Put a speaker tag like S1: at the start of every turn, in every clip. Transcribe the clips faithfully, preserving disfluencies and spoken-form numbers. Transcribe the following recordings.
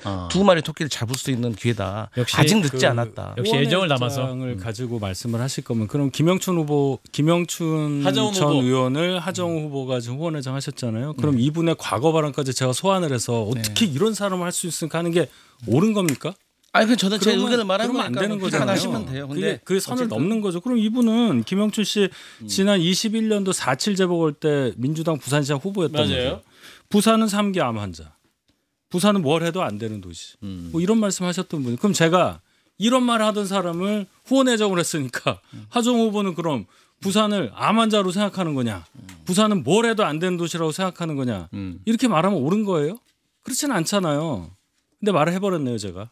S1: 아.
S2: 두 마리 토끼를 잡을 수 있는 기회다.
S1: 역시
S2: 아직 늦지
S3: 그
S2: 않았다.
S1: 역시 애정을 담아서
S3: 을 가지고 말씀을 하실 거면 그럼 김영춘 후보, 김영춘
S1: 하정우
S3: 전
S1: 후보.
S3: 의원을 하정우 후보가 지금 후원회장 하셨잖아요. 그럼 이분의 과거 발언까지 제가 소환을 해서 어떻게 이런 사람을 할 수 있을까 하는 게 옳은 겁니까?
S2: 아니 그 저는 제
S3: 그러면-
S2: 의견을 말하는
S3: 그러면 안
S2: 거니까
S3: 되는
S2: 뭐
S3: 거잖아요.
S2: 비판하시면 돼요. 근데
S3: 그게 그 선을
S2: 어쨌든
S3: 넘는 거죠. 그럼 이분은 김영춘 씨 지난 이십일 년도 사칠 재보궐 때 민주당 부산시장 후보였던
S1: 맞아요.
S3: 거죠. 부산은 삼 기 암 환자. 부산은 뭘 해도 안 되는 도시.
S1: 음.
S3: 뭐 이런 말씀하셨던 분이. 그럼 제가 이런 말 하던 사람을 후원회장을 했으니까 하정우 후보는 그럼 부산을 암 환자로 생각하는 거냐? 부산은 뭘 해도 안 되는 도시라고 생각하는 거냐?
S1: 음.
S3: 이렇게 말하면 옳은 거예요? 그렇지는 않잖아요. 근데 말을 해버렸네요, 제가.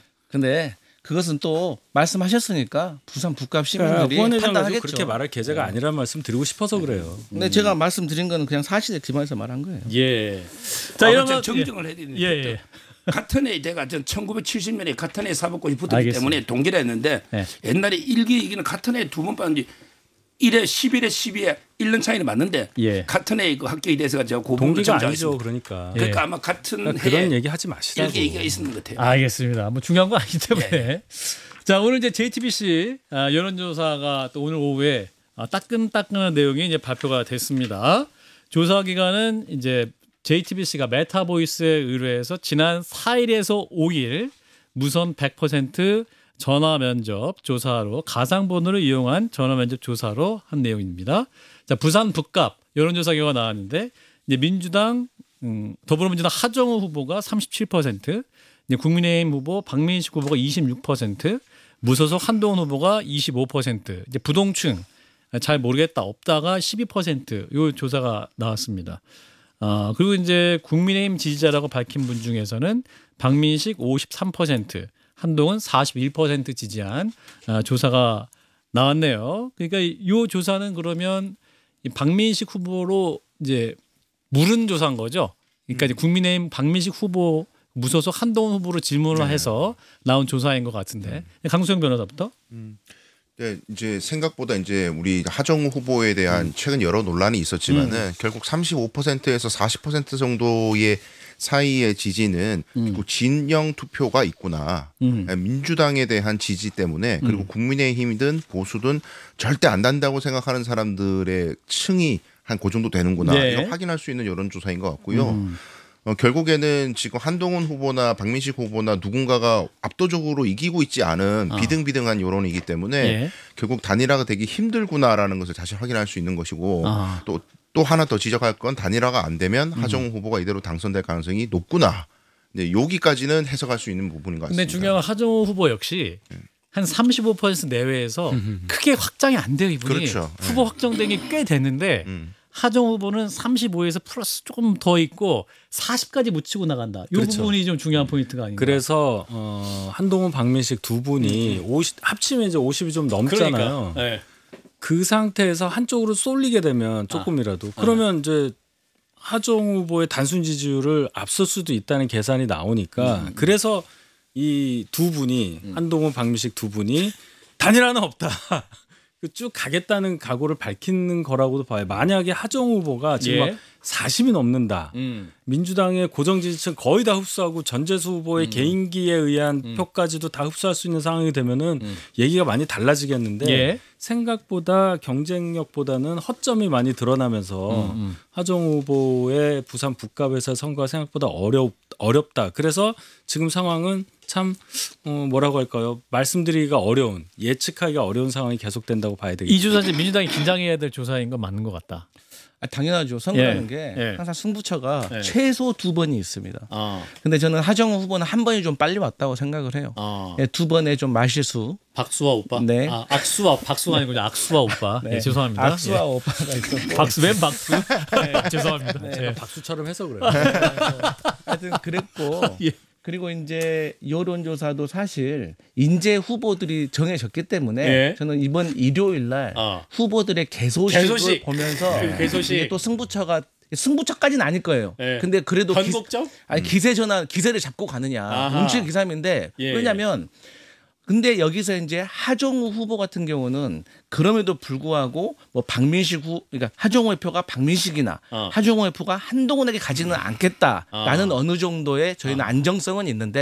S2: 근데 그것은 또 말씀하셨으니까 부산 북갑
S3: 그러니까
S2: 시민들이
S3: 후원회장 가지고
S2: 판단하겠죠.
S3: 그렇게 말할 계제가 아니라는 말씀 드리고 싶어서 그래요.
S2: 근데 제가 말씀드린 거는 그냥 사실에 기반해서 말한 거예요.
S1: 예. 자 이런 거
S4: 정정을 해야 되는데
S1: 예, 예.
S4: 같은 해 내가 전 천구백칠십 년에 같은 해 사법고시 붙었기
S1: 알겠습니다.
S4: 때문에 동기라 했는데
S1: 네.
S4: 옛날에 일 기, 이 기는 같은 해 두 번 봤는지 일 회 십일 회 십이 회 일 년 차이는 맞는데
S1: 예.
S4: 같은 해 그 학교에 대해서 제가 그 부분을
S3: 동기가 아니죠,
S4: 정정했습니다.
S3: 그러니까.
S1: 예.
S4: 그러니까 아마 같은
S3: 그러니까
S4: 해에
S3: 그런 얘기 하지 마시라고.
S4: 일 기, 이 기가 있었는 것 같아요.
S1: 알겠습니다. 뭐 중요한 거 아니기 때문에. 자 오늘 이제 제이티비씨 아, 여론조사가 또 오늘 오후에 아, 따끈따끈한 내용이 이제 발표가 됐습니다. 조사 기간은 이제 제이티비씨가 메타보이스에 의뢰해서 지난 사 일에서 오 일 무선 백 퍼센트 전화 면접 조사로 가상번호를 이용한 전화 면접 조사로 한 내용입니다. 자 부산 북갑 여론조사 결과 나왔는데 이제 민주당 음, 더불어민주당 하정우 후보가 삼십칠 퍼센트, 이제 국민의힘 후보 박민식 후보가 이십육 퍼센트, 무소속 한동훈 후보가 이십오 퍼센트, 이제 부동층 잘 모르겠다 없다가 십이 퍼센트 요 조사가 나왔습니다. 아 그리고 이제 국민의힘 지지자라고 밝힌 분 중에서는 박민식 오십삼 퍼센트, 한동훈 사십일 퍼센트 지지한 아, 조사가 나왔네요. 그러니까 이 조사는 그러면 이 박민식 후보로 이제 물은 조사인 거죠. 그러니까 이제 국민의힘 박민식 후보 무소속 한동훈 후보로 질문을 해서 나온 조사인 것 같은데 강수영 변호사부터.
S5: 네, 이제 생각보다 이제 우리 하정우 후보에 대한 최근 여러 논란이 있었지만은 결국 삼십오 퍼센트에서 사십 퍼센트 정도의 사이의 지지는 결국 진영 투표가 있구나.
S1: 음.
S5: 민주당에 대한 지지 때문에 그리고 국민의힘이든 보수든 절대 안 단다고 생각하는 사람들의 층이 한 그 정도 되는구나.
S1: 네.
S5: 이걸 확인할 수 있는 여론조사인 것 같고요. 어, 결국에는 지금 한동훈 후보나 박민식 후보나 누군가가 압도적으로 이기고 있지 않은
S1: 아.
S5: 비등비등한 여론이기 때문에
S1: 예.
S5: 결국 단일화가 되기 힘들구나라는 것을 다시 확인할 수 있는 것이고
S1: 아.
S5: 또, 또 하나 더 지적할 건 단일화가 안 되면 하정우 후보가 이대로 당선될 가능성이 높구나. 네, 여기까지는 해석할 수 있는 부분인 것 같습니다.
S1: 근데 중요한 건 하정우 후보 역시 한 삼십오 퍼센트 내외에서 크게 확장이 안 돼요 이분이.
S5: 그렇죠.
S1: 후보 확정되기 꽤 됐는데
S5: 음.
S1: 하정우 후보는 삼십오에서 플러스 조금 더 있고 사십까지 묻히고 나간다. 이
S3: 그렇죠.
S1: 부분이 좀 중요한 포인트가 아닌가.
S3: 그래서 어, 한동훈, 박민식 두 분이 오십, 합치면 이제 오십이 좀 넘잖아요.
S1: 그러니까. 네.
S3: 그 상태에서 한쪽으로 쏠리게 되면 조금이라도 그러면 이제 하정우 후보의 단순 지지율을 앞설 수도 있다는 계산이 나오니까 그래서 이 두 분이 한동훈, 박민식 두 분이 단일화는 없다. 쭉 가겠다는 각오를 밝히는 거라고도 봐요. 만약에 하정우 후보가 지금
S1: 예.
S3: 막 사십이 넘는다.
S1: 음.
S3: 민주당의 고정 지지층 거의 다 흡수하고 전재수 후보의 개인기에 의한 표까지도 다 흡수할 수 있는 상황이 되면은 얘기가 많이 달라지겠는데
S1: 예.
S3: 생각보다 경쟁력보다는 허점이 많이 드러나면서
S1: 음, 음.
S3: 하정우 후보의 부산 북갑에서 선거가 생각보다 어렵 어렵다. 그래서 지금 상황은 참 어, 뭐라고 할까요? 말씀드리기가 어려운 예측하기가 어려운 상황이 계속된다고 봐야 되겠죠.
S1: 이 조사 이제 민주당이 긴장해야 될 조사인 건 맞는 것 같다.
S2: 아, 당연하죠. 선거라는
S1: 예.
S2: 게
S1: 예.
S2: 항상 승부처가
S1: 예.
S2: 최소 두 번이 있습니다.
S1: 어.
S2: 근데 저는 하정우 후보는 한 번이 좀 빨리 왔다고 생각을 해요.
S1: 어.
S2: 예, 두 번의 좀 말실수.
S1: 박수와 오빠.
S2: 네.
S1: 아, 악수와 박수가 아니고 악수와 오빠. 네. 죄송합니다.
S2: 악수와
S1: 예.
S2: 오빠가 있었고.
S1: 박수 웬 박수? 네, 죄송합니다.
S2: 네.
S1: 네.
S3: 박수처럼 해서 그래요.
S2: 하여튼 그랬고
S1: 예.
S2: 그리고 이제 여론조사도 사실 인재 후보들이 정해졌기 때문에
S1: 예.
S2: 저는 이번 일요일 날
S1: 어.
S2: 후보들의 개소식을
S1: 개소식.
S2: 보면서
S1: 그 개소식.
S2: 이게 또 승부처가 승부처까지는 아닐 거예요.
S1: 예.
S2: 근데 그래도 기,
S1: 변곡점?
S2: 아니 기세 전환 기세를 잡고 가느냐
S1: 아하.
S2: 눈치 기삼인데
S1: 예.
S2: 왜냐하면 근데 여기서 이제 하정우 후보 같은 경우는 그럼에도 불구하고 뭐 박민식 후 그러니까 하정우의 표가 박민식이나
S1: 어.
S2: 하정우의 표가 한동훈에게 가지는 않겠다라는
S1: 어.
S2: 어느 정도의 저희는 안정성은 있는데